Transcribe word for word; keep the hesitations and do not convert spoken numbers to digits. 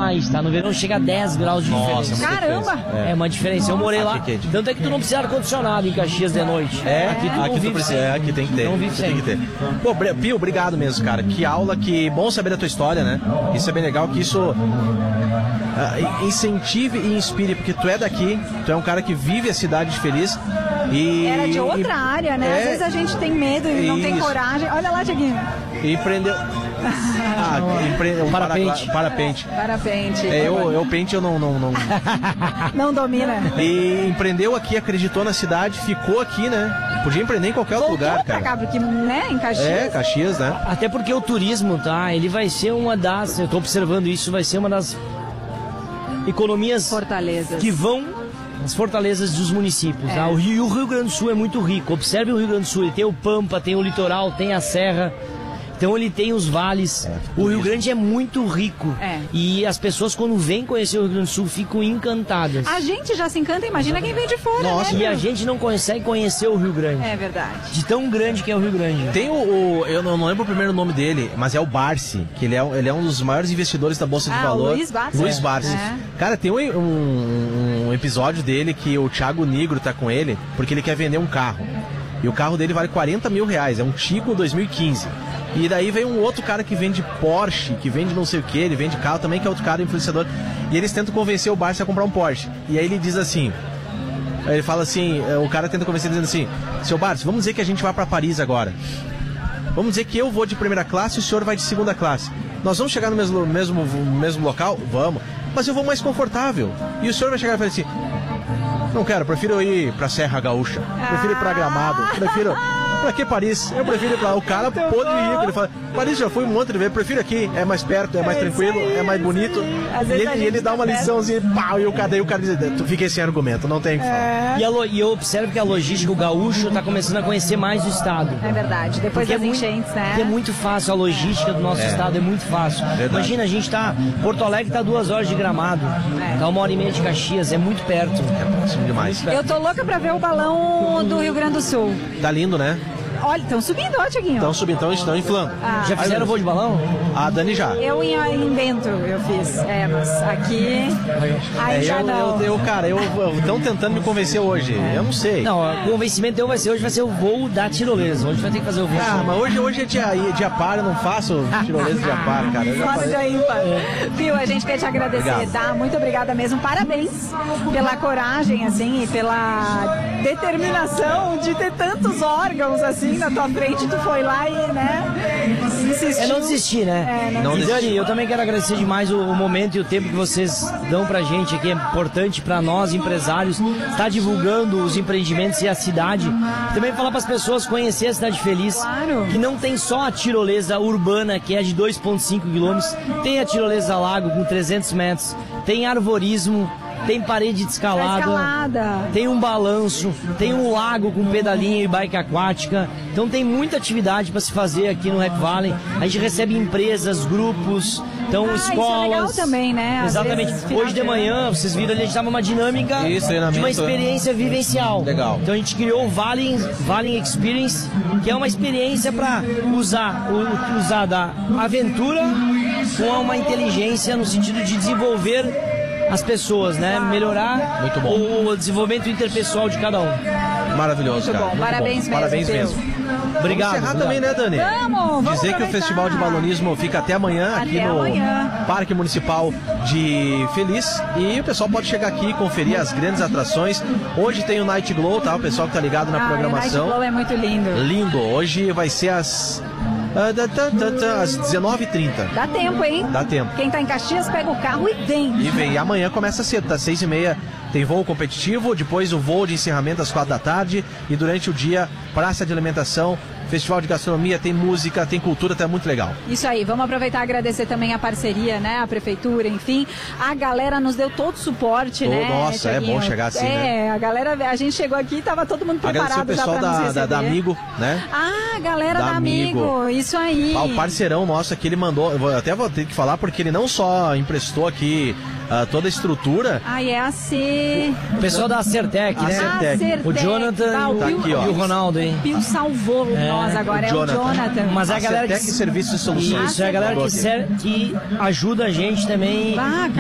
mais, tá? No verão chega a dez graus de Nossa, diferença. Caramba! É uma diferença. Eu morei lá. Aqui é quente. Tanto é que tu não precisa de ar-condicionado em Caxias de noite. É, aqui tu não aqui tu vive precisa, sem. é, aqui tem que ter. Não vive Tem que sem. ter. Pô, Bre- Pio, obrigado mesmo, cara. Que aula, que bom saber da tua história, né? Isso é bem legal, que isso ah, incentive e inspire, porque tu é daqui, tu é um cara que vive a cidade feliz e... Era de outra e- área, né? É, Às vezes a gente tem medo e não tem Isso. coragem. Olha lá, Tiaguinho. e prendeu... Ah, empre... um Parapente. para- Parapente. Parapente. É, eu, eu pente, eu não... não, não... Não domina. E empreendeu aqui, acreditou na cidade, ficou aqui, né? Podia empreender em qualquer outro Voltou lugar, pra cara. cá, porque, né, em Caxias. É, Caxias, né? Até porque o turismo, tá? Ele vai ser uma das... Eu tô observando isso, vai ser uma das economias Fortalezas. que vão as fortalezas dos municípios. Tá? O, Rio, o Rio Grande do Sul é muito rico. Observe o Rio Grande do Sul. Ele tem o Pampa, tem o litoral, tem a serra. Então ele tem os vales. O Rio Grande é muito rico. É. E as pessoas, quando vêm conhecer o Rio Grande do Sul, ficam encantadas. A gente já se encanta, imagina quem vem de fora, Nossa, né? E a meu? gente não consegue conhecer o Rio Grande. É verdade. De tão grande que é o Rio Grande. Tem o, o- eu não, não lembro o primeiro nome dele, mas é o Barsi, que ele é, ele é um dos maiores investidores da Bolsa de Ah, Valor. o Luiz Barsi. Luiz É. Barsi. É. Cara, tem um, um- um episódio dele que o Thiago Nigro tá com ele, porque ele quer vender um carro. E o carro dele vale quarenta mil reais, é um Tigo dois mil e quinze. E daí vem um outro cara que vende Porsche, que vende não sei o que, ele vende carro também, que é outro cara influenciador. E eles tentam convencer o Barsi a comprar um Porsche. E aí ele diz assim... Ele fala assim, o cara tenta convencer dizendo assim: seu Barsi, vamos dizer que a gente vai pra Paris agora. Vamos dizer que eu vou de primeira classe e o senhor vai de segunda classe. Nós vamos chegar no mesmo, mesmo, mesmo local? Vamos. Mas eu vou mais confortável. E o senhor vai chegar e falar assim: não quero, prefiro ir pra Serra Gaúcha. Prefiro ir pra Gramado. Prefiro... Pra que Paris? Eu prefiro ir pra... O cara podre de rico, ele fala: Paris já fui um monte de vezes, prefiro aqui, é mais perto, é mais É tranquilo, isso aí, é mais isso bonito. aí. Às E vezes ele, a e gente ele dá uma tá perto. liçãozinha, pau, e o cara, daí o cara diz: tu fiquei sem argumento, não tem o que falar. E, a lo- e eu observo que a logística, o gaúcho, tá começando a conhecer mais o estado. É verdade. Depois Porque das é muito- enchentes, né? porque é muito fácil, a logística do nosso estado é muito fácil. Verdade. Imagina, a gente tá... Porto Alegre tá duas horas de Gramado, É. tá uma hora e meia de Caxias, é muito perto. É próximo demais. Eu tô louca pra ver o balão do Rio Grande do Sul. Tá lindo, né? Olha, estão subindo, ó, Tiaguinho. Então subindo, então estão inflando. Ah. Já fizeram voo de balão? A Dani já. Eu em, em dentro eu fiz. É, mas aqui. Aí É, já eu, não. eu, eu, cara, eu estão tentando me convencer hoje. Eu não sei. Não, o convencimento teu vai ser, hoje vai ser o voo da tirolesa. Hoje vai ter que fazer o voo. Ah, mas hoje, hoje é dia, dia par, eu não faço tirolesa dia par, cara. Eu já Só no falei. dia ímpar. Viu, a gente quer te agradecer, Obrigado. tá? Muito obrigada mesmo. Parabéns pela coragem, assim, e pela determinação de ter tantos órgãos, assim, na tua frente. Tu foi lá e, né, insistiu. É não desistir, né? É, não Não E desistir. Dani, eu também quero agradecer demais o, o momento e o tempo que vocês dão pra gente aqui. É importante pra nós, empresários, estar divulgando os empreendimentos e a cidade. Também falar pras pessoas conhecer a Cidade Feliz. Claro. Que não tem só a tirolesa urbana, que é de dois vírgula cinco quilômetros. Tem a tirolesa lago com trezentos metros. Tem arvorismo. Tem parede de escalada, escalada. tem um balanço, tem um lago com pedalinho e bike aquática. Então tem muita atividade para se fazer aqui no Rap Valley. A gente recebe empresas, grupos, então Ah, isso é escolas. legal também, né? Às Exatamente. vezes, final Hoje de de manhã, vocês viram ali, a gente estava uma dinâmica Isso, de treinamento. uma experiência vivencial. Legal. Então a gente criou o Valley, Valley Experience, que é uma experiência para usar, u- usar da aventura com uma inteligência no sentido de desenvolver as pessoas, né? Melhorar Muito bom. o desenvolvimento interpessoal de cada um. Maravilhoso, Muito cara. bom. Muito Parabéns bom. mesmo, Parabéns Peu. mesmo. Obrigado. Vamos encerrar obrigado. também, né, Dani? Vamos, vamos Dizer que o aproveitar. Festival de Balonismo fica até amanhã aqui Até no amanhã. Parque Municipal de Feliz. E o pessoal pode chegar aqui e conferir as grandes atrações. Hoje tem o Night Glow, tá? O pessoal que tá ligado na Ah, o Night programação. Glow é muito lindo. Lindo. Hoje vai ser às, ah, da- da- da- da- às dezenove e trinta. Dá tempo, hein? Dá tempo. Quem tá em Caxias pega o carro e vem. E vem. E amanhã começa cedo, tá? Seis e meia tem voo competitivo, depois o voo de encerramento às quatro da tarde e durante o dia, praça de alimentação, festival de gastronomia, tem música, tem cultura, tá muito legal. Isso aí, vamos aproveitar e agradecer também a parceria, né? A prefeitura, enfim. A galera nos deu todo o suporte, Oh, né? nossa, é Thiaguinho? bom chegar assim, é, né? a galera, a gente chegou aqui e tava todo mundo Agradecer preparado o já pessoal pra nos da, da, receber. da Amigo, né? Ah, galera Da da, Amigo. Amigo. Isso aí. Ah, o parceirão nosso aqui, ele mandou, eu vou- até vou ter que falar, porque ele não só emprestou aqui ah, toda a estrutura, Ah, é a C. O pessoal da Certec, né? Acertec. O Jonathan Ah, e o, Tá aqui, ó. e o Ronaldo, hein? Pio salvou É, nós agora, o é Jonathan. o Jonathan. Mas é a galera Acertec que... Serviços e Soluções. Isso, é a galera que, ser- que ajuda a gente também. Ah,